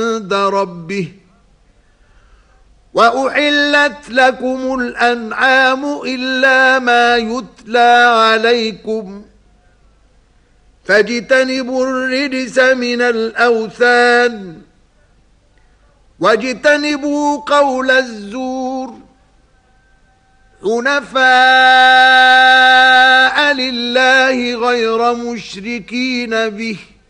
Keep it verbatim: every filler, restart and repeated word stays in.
عند ربه وأحلت لكم الأنعام إلا ما يتلى عليكم فاجتنبوا الرجس من الأوثان واجتنبوا قول الزور حنفاء لله غير مشركين به